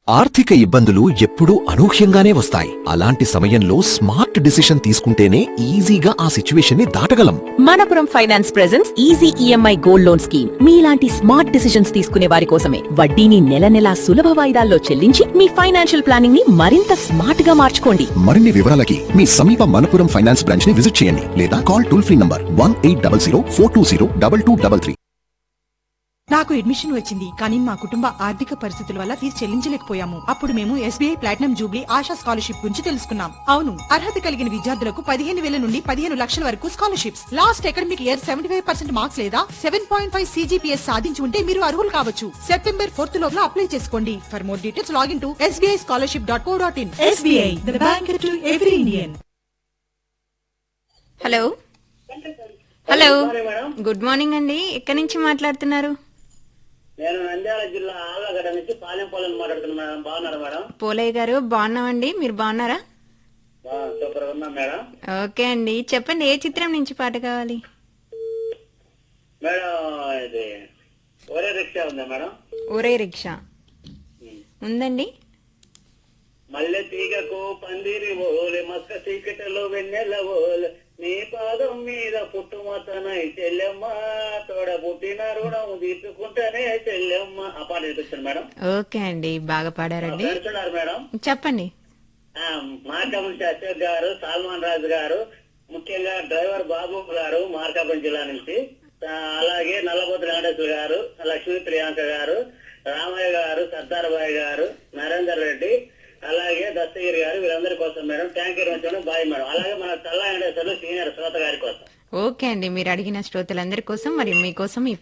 ఆర్థిక ఇబ్బందులు ఎప్పుడూ అనూహ్యంగానే వస్తాయి. అలాంటి సమయంలో స్మార్ట్ డిసిషన్ తీసుకుంటేనే ఈజీగా ఆ సిచ్యువేషన్ ని దాటగలం. Manappuram finance presents easy EMI gold loan scheme. మీలాంటి స్మార్ట్ డిసిషన్స్ తీసుకునే వారి కోసమే. వడ్డీని నెల నెలా సులభ వాయిదాల్లో చెల్లించి మీ ఫైనాన్షియల్ ప్లానింగ్ ని మరింత స్మార్ట్ గా మార్చుకోండి. మరిన్ని వివరాలకి మీ సమీప మనపురం ఫైనాన్స్ బ్రాంచ్ ని విజిట్ చేయండి లేదా కాల్ టోల్ ఫ్రీ నంబర్ 1800 420 2233. నాకు అడ్మిషన్ వచ్చింది, కానీ మా కుటుంబ ఆర్థిక పరిస్థితుల వల్ల ఫీజు చెల్లించలేకపోయాము. అప్పుడు మేము SBI platinum Jubilee ASHA scholarship గురించి తెలుసుకున్నాం. అవును, అర్హత కలిగిన విద్యార్థులకు 15,000 నుండి 15 లక్షల వరకు scholarships. Last academic year 75% marks లేదా 7.5 CGPS సాధించి ఉంటే మీరు అర్హులు కావచ్చు. September 4th లోపల అప్లై చేసుకోండి. For more details login to sbischolarship.co.in. SBI, the bank to every Indian. Hello hello, good morning అండి. ఎక్కడి నుంచి మాట్లాడుతున్నారు? నేను నంద్యాల జిల్లా ఆళ్లగడ్డ నుంచి పాలెంపాలెం మాట్లాడుతున్నాను మేడం. బాగున్నారా మేడం? పోలయ్య గారు బాగున్నామండి, మీరు బాగున్నారా? సూపర్ ఉన్నా మేడం. ఓకే అండి, చెప్పండి ఏ చిత్రం నుంచి పాట కావాలి? మేడం ఇది ఒరే రిక్షా ఉందా మేడం? ఒరే రిక్షా ఉందండి. మల్లె తీగకు పందిరి ఓలే మస్క చీకటిలో వెన్నెల ఓలే నీ పాదం మీద పుట్టుమతనై చెల్లెమ్మ తోడ పుట్టిన రుణం తీసుకుంటేనే చెల్లెమ్మ. ఆ పాట వినిపిస్తుంది మేడం. ఓకే అండి, బాగా పాడారండి. పెడుతున్నారు మేడం. చెప్పండి. మార్కాపురం అశోక్ గారు, సాల్మాన్ రాజు గారు, ముఖ్యంగా డ్రైవర్ బాబు గారు మార్కాపురం జిల్లా నుంచి, అలాగే నల్లబోతు వెంకటేశ్వర గారు, లక్ష్మీ ప్రియాంక గారు, రామయ్య గారు, సర్దార్బాయి గారు, నరేందర్ రెడ్డి, అలాగే దస్తగిరి గారు, వీరందరి కోసం madam. Thank you very much. Bye madam. అలాగే మన చల్లా వెంకటేశ్వర్లు సీనియర్ శ్రోత గారి కోసం. ఓకే అండి, మీరు అడిగిన శ్రోతలందరి కోసం మరియు మీకోసం ఈ